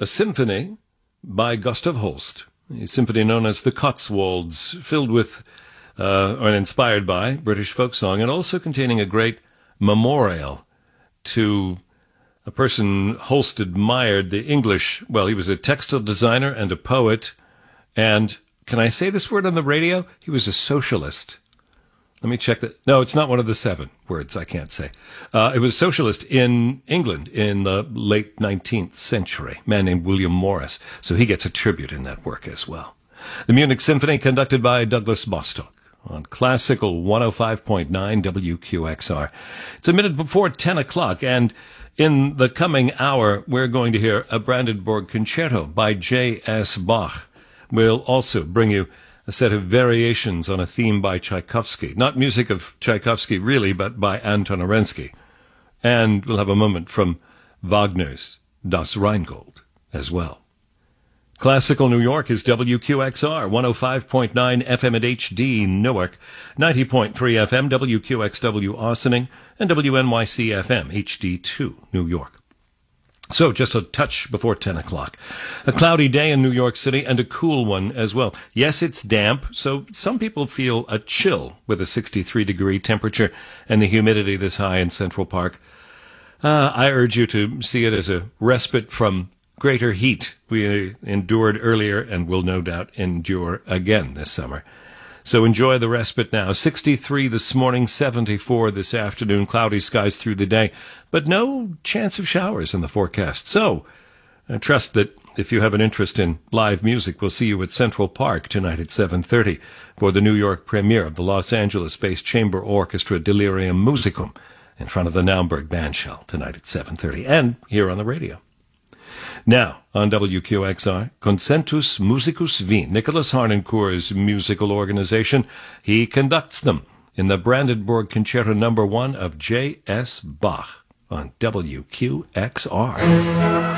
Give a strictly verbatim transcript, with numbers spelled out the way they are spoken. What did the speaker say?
a symphony by Gustav Holst, a symphony known as the Cotswolds, filled with, uh, or inspired by, British folk song, and also containing a great memorial to a person Holst admired, the English, well, he was a textile designer and a poet, and, can I say this word on the radio? He was a socialist. Let me check that. No, it's not one of the seven words I can't say. Uh, it was a socialist in England in the late nineteenth century, a man named William Morris. So he gets a tribute in that work as well. The Munich Symphony, conducted by Douglas Bostock on Classical one oh five point nine W Q X R. It's a minute before ten o'clock, and in the coming hour, we're going to hear a Brandenburg Concerto by J S Bach. We'll also bring you a set of variations on a theme by Tchaikovsky. Not music of Tchaikovsky, really, but by Anton Arensky. And we'll have a moment from Wagner's Das Rheingold as well. Classical New York is W Q X R, one oh five point nine F M at H D Newark, ninety point three F M W Q X W Austining, and W N Y C F M H D two New York. So, just a touch before ten o'clock. A cloudy day in New York City and a cool one as well. Yes, it's damp, so some people feel a chill with a sixty-three degree temperature and the humidity this high in Central Park. Uh, I urge you to see it as a respite from greater heat we endured earlier and will no doubt endure again this summer. So enjoy the respite now. sixty-three this morning, seventy-four this afternoon, cloudy skies through the day, but no chance of showers in the forecast. So I trust that if you have an interest in live music, we'll see you at Central Park tonight at seven thirty for the New York premiere of the Los Angeles-based chamber orchestra Delirium Musicum in front of the Naumburg Bandshell tonight at seven thirty, and here on the radio. Now, on W Q X R, Concentus Musicus Wien, Nicholas Harnoncourt's musical organization. He conducts them in the Brandenburg Concerto number one of J S Bach on W Q X R.